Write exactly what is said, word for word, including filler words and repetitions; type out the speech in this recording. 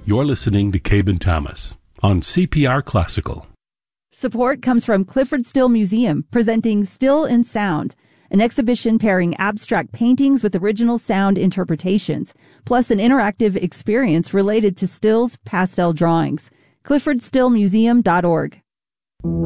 You're listening to Cabe Thomas on C P R Classical. Support comes from Clyfford Still Museum, presenting Still in Sound, an exhibition pairing abstract paintings with original sound interpretations, plus an interactive experience related to Still's pastel drawings. clifford still museum dot org.